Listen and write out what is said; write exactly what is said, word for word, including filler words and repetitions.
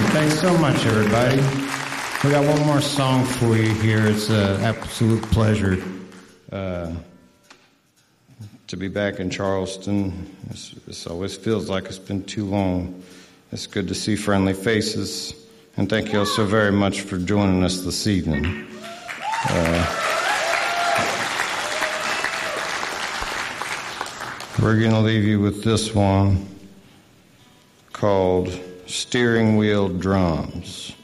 Thanks so much, everybody. We got one more song for you here. It's an absolute pleasure uh, to be back in Charleston. It's, it always feels like it's been too long. It's good to see friendly faces. And thank you all so very much for joining us this evening. Uh, we're going to leave you with this one called Steering Wheel Drums.